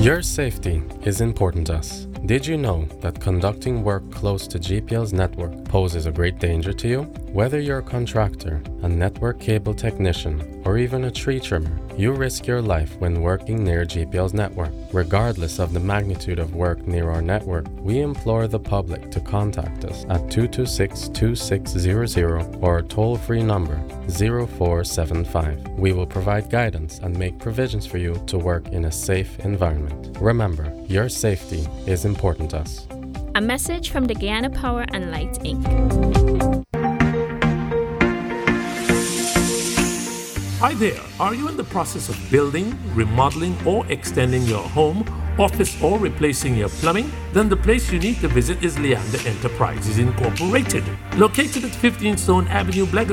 Your safety is important to us. Did you know that conducting work close to GPL's network poses a great danger to you? Whether you're a contractor, a network cable technician, or even a tree trimmer, you risk your life when working near GPL's network. Regardless of the magnitude of work near our network, we implore the public to contact us at 226-2600 or our toll-free number 0475. We will provide guidance and make provisions for you to work in a safe environment. Remember, your safety is important to us. A message from the Guyana Power and Light, Inc. Hi there. Are you in the process of building, remodeling, or extending your home, office, or replacing your plumbing? Then the place you need to visit is Leander Enterprises Incorporated, located at 15 Stone Avenue, Black